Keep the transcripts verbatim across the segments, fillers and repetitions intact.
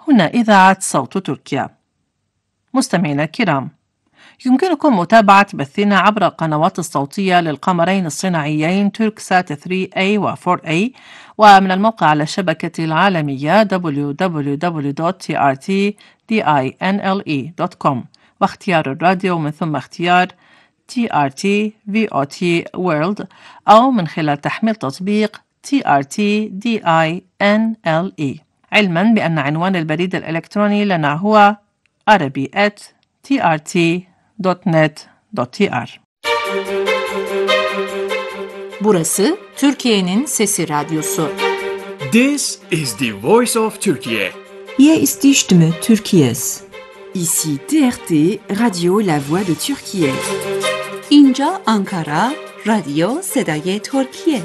هنا إذاعة صوت تركيا. مستمعينا الكرام، يمكنكم متابعة بثنا عبر القنوات الصوتية للقمرين الصناعيين توركسات ثري إيه و فور إيه، ومن الموقع على الشبكة العالمية دبليو دبليو دبليو دوت تي آر تي دينله دوت كوم، واختيار الراديو من ثم اختيار تي آر تي في أو تي World، أو من خلال تحميل تطبيق تي آر تي دينله، علما بأن عنوان البريد الإلكتروني لنا هو arabi at تي آر تي دوت نت دوت تي آر. Burası Türkiye'nin Sesi Radyosu. This is the voice of Turkey. Hier ist die Stimme Türkiye's. Ici T R T, Radio La Voix de Türkiye. اینجا Ankara, رادیو صدای ترکیه.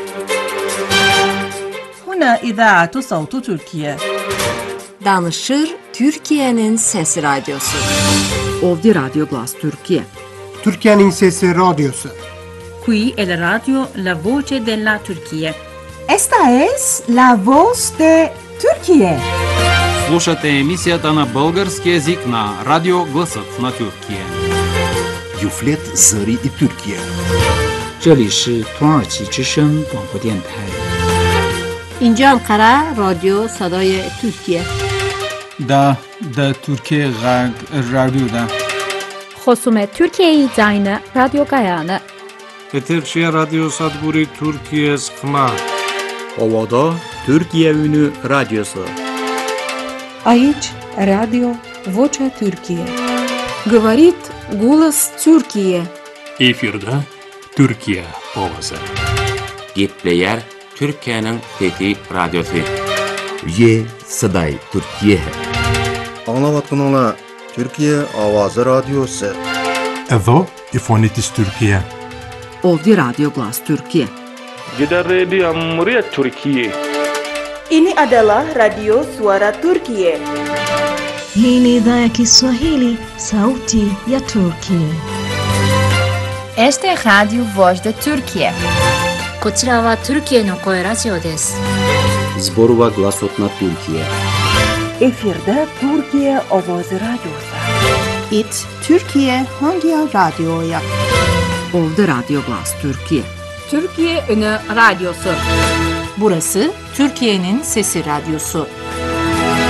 هنا إذاعة صوت تركيا. Danışır Türkiye'nin Sesi Radyosu. Ovdje Radio Glas Türkiye. Türkiye'nin Sesi Radyosu. Qui è la radio La Voce della Turchia. Esta es la voz de Turquía. Слушате емисията на български език на Радио Гласът на Тюркия. Юфлет Зари и Türkiye. 这里是土耳其之声广播电台。 اینجا انقره رادیو صدای ترکیه. دا دا ترکیه غرب رادیو دا. خصوم ترکیه زاین رادیو گایانه. Eterşehir Radyo Sadburi Türkiye Sıkma. Ovada Türkiye Ünü Radyosu. Aici Radio Vocea Türkiye. Говорит голос Türkiye. Efirde Türkiye Ovası. Gitleyer Türkiye'nin Fethi Radyosu. Ye Saday Türkiye. Anlavatkanlar Türkiye Avazı Radyosu. Evo İfonitis Türkiye. Ovdje Radio Glas Türkiye. Gidan Radio Muryat Türkiye. Ini adalah Radio Suara Turkiye. Hii ni idhaa ya Kiswahili, sauti ya Turkiye. Este es Radio Voz de Turkiye. こちらはトルキエの声ラジオです。 Zborova Glasotna Türkiye. Efirde Türkiye Ovozi Radyosu. It Türkiye Hangi Radyo'ya? Ovdje Radio Glas Türkiye. Türkiye Ünü Radyosu. Burası Türkiye'nin Sesi Radyosu.